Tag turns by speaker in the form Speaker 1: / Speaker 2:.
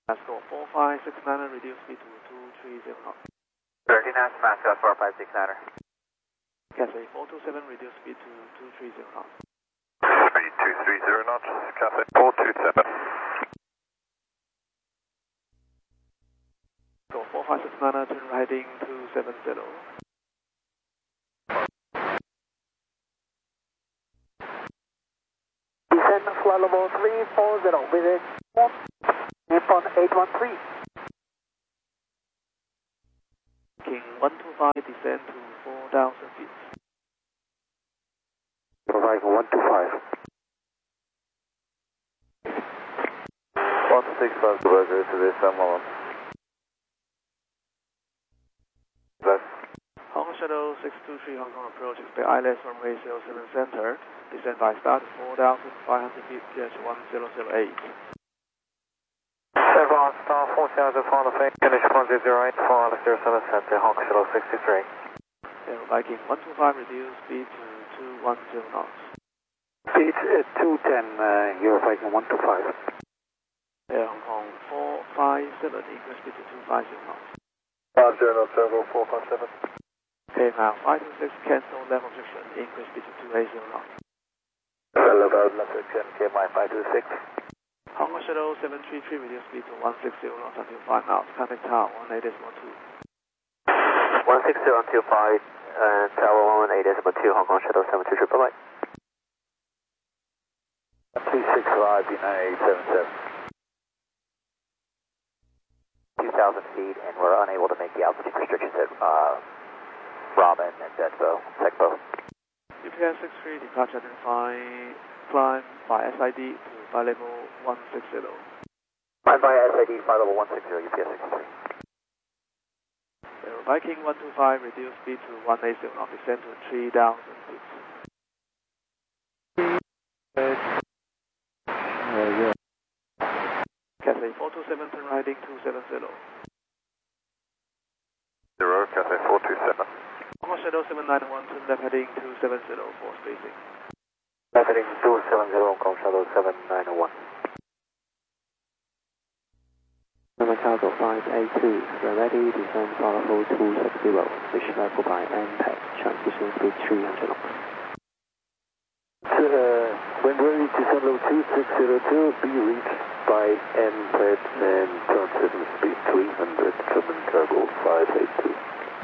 Speaker 1: Pascal 4569, reduce speed to 230 knots.
Speaker 2: 13 Pascal 4569.
Speaker 1: Cathay 427, reduce speed to 230 knots.
Speaker 3: Speed 230 knots, Cathay 427.
Speaker 1: Go 4569, turn right heading 270.
Speaker 4: Descend flight level 340, visit Nippon 813.
Speaker 1: King 125, descend to 4,000 feet.
Speaker 5: Viking 125. 165 Burger to this moment.
Speaker 1: Hong Kong Shuttle 623 Hong Kong approach, expect ILS runway 07 center, descend by start to 4,500 feet, pitch 1008.
Speaker 2: Chevron star 4000, follow fake, finish 1008, for ILS 07 center, Hong Kong Shuttle 63.
Speaker 1: Viking 125, reduce speed to 210 knots.
Speaker 5: Speed 210, Euro Viking 125.
Speaker 1: Hong Kong 457, increase speed to 250 knots.
Speaker 3: 50 Servo 457.
Speaker 1: Now 526, cancel level restriction, increase speed to 280 knots.
Speaker 5: Hello, left 10, KMI 526.
Speaker 1: Hong Kong Shuttle 733, reduce speed to 160 knots until 5 knots, contact tower 18.2.
Speaker 2: 160 until 5, tower 18.2, Hong Kong Shuttle 723, bye-bye.
Speaker 5: 365, B9877.
Speaker 2: 2,000 feet, and we're unable to make the altitude restrictions at Robin and Expo.
Speaker 1: UPS 63, departure identify, climb by SID to flight level 160.
Speaker 2: Climb by SID, flight level 160, UPS 63.
Speaker 1: Viking 125, reduce speed to 180 knots, descend to 3,000 feet. Cathay 427, turn right heading 270.
Speaker 3: 0, Cathay 427.
Speaker 1: Hong Kong Shuttle 791, turn left heading 270 for spacing.
Speaker 5: Left heading 270, Hong Kong Shuttle 791.
Speaker 6: Macau 582, ready, descend flight level 260, reach level by MPEG, transition speed 300 knots.
Speaker 5: When ready, descend level 2602, be reached by MPEG and transition speed 300, German Turbo 582.